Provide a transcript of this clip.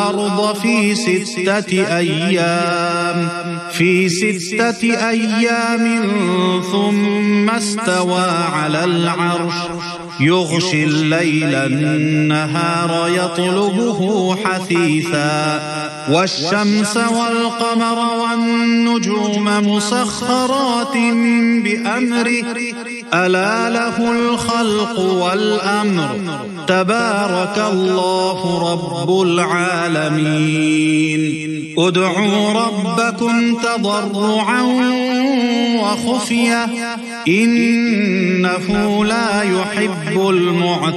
الأرض في 6 أيام ثم استوى على العرش يغشي الليل النهار يطلبه حثيثا والشمس والقمر والنجوم مسخرات بأمره ألا له الخلق والأمر تبارك الله رب العالمين ادعوا ربكم تضرعا وخفية إنه لا يحب المعتدين